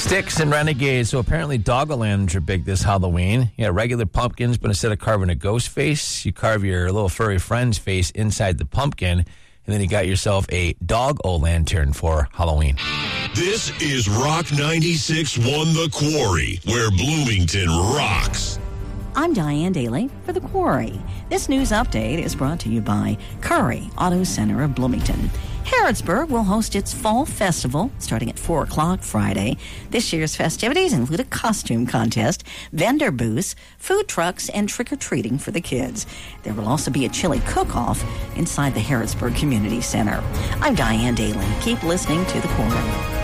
Sticks and Renegades. So apparently dog-o-lanterns are big this Halloween. Yeah, regular pumpkins, but instead of carving a ghost face, you carve your little furry friend's face inside the pumpkin, and then you got yourself a dog-o-lantern for Halloween. This is Rock 96.1 The Quarry, where Bloomington rocks. I'm Diane Daly for The Quarry. This news update is brought to you by Curry Auto Center of Bloomington. Harrodsburg will host its Fall Festival starting at 4 o'clock Friday. This year's festivities include a costume contest, vendor booths, food trucks, and trick-or-treating for the kids. There will also be a chili cook-off inside the Harrodsburg Community Center. I'm Diane Daly. Keep listening to The Quarry.